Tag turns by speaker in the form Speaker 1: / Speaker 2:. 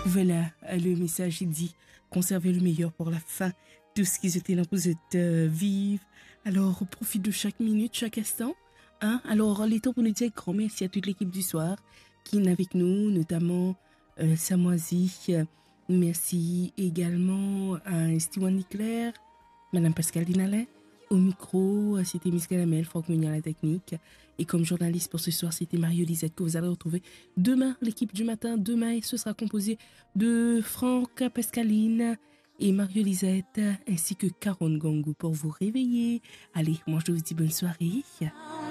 Speaker 1: Voilà, le message dit conservez le meilleur pour la fin. Tout ce qui était là, vous êtes vive. Alors, profite de chaque minute, chaque instant. Hein? Alors, il est temps pour nous dire grand merci à toute l'équipe du soir qui est avec nous, notamment Samoisi. Merci également à Steven Niclair, Madame Pascaline Allet. Au micro, c'était Miss Calamel, Franck Meunier à la technique. Et comme journaliste pour ce soir, c'était Mario Lisette que vous allez retrouver demain, l'équipe du matin. Demain, ce sera composé de Franck Pascaline et Mario Lisette, ainsi que Caron Gangou pour vous réveiller. Allez, moi je vous dis bonne soirée.